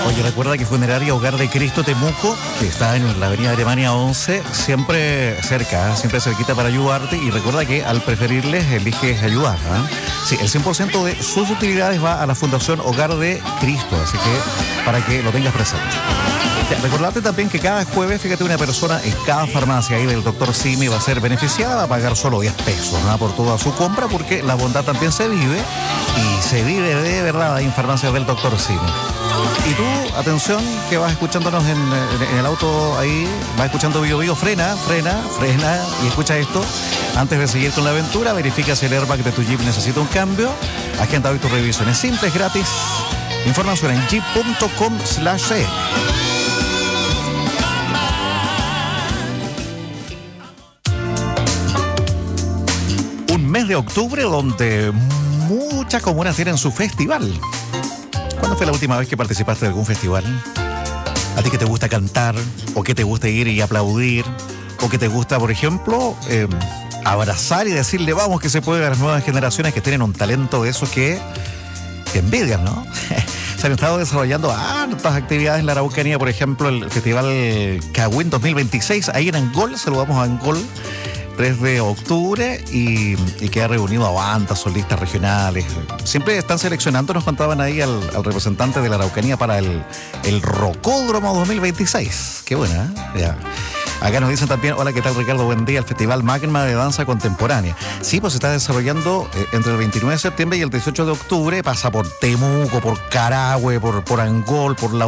Oye, recuerda que Funeraria Hogar de Cristo Temuco, que está en la avenida Alemania 11, siempre cerca, siempre cerquita para ayudarte. Y recuerda que al preferirles, eliges ayudar. Sí, el 100% de sus utilidades va a la Fundación Hogar de Cristo, así que para que lo tengas presente. Recordate también que cada jueves, fíjate, una persona en cada farmacia ahí del Dr. Simi va a ser beneficiada, va a pagar solo 10 pesos, ¿no? Por toda su compra, porque la bondad también se vive, y se vive de verdad ahí en farmacias del Dr. Simi. Y tú, atención, que vas escuchándonos en el auto ahí, vas escuchando Bio Bio, frena, y escucha esto. Antes de seguir con la aventura, verifica si el airbag de tu Jeep necesita un cambio. Agenda hoy tus revisiones simples, gratis. Información en jeep.com/e. Mes de octubre donde muchas comunas tienen su festival. ¿Cuándo fue la última vez que participaste de algún festival? ¿A ti que te gusta cantar? ¿O que te gusta ir y aplaudir? ¿O que te gusta, por ejemplo, abrazar y decirle vamos que se puede a las nuevas generaciones que tienen un talento de esos que envidian, ¿no? Se han estado desarrollando hartas actividades en la Araucanía, por ejemplo, el Festival Cagüín 2026, ahí en Angol, saludamos a Angol, 3 de octubre, y que ha reunido a bandas, solistas regionales. Siempre están seleccionando, nos contaban ahí al representante de la Araucanía para el Rocódromo 2026. Qué buena, ¿eh? Ya. Acá nos dicen también, hola, ¿qué tal, Ricardo? Buen día, el Festival Magma de Danza Contemporánea. Sí, pues se está desarrollando entre el 29 de septiembre y el 18 de octubre, pasa por Temuco, por Carahue, por Angol, por La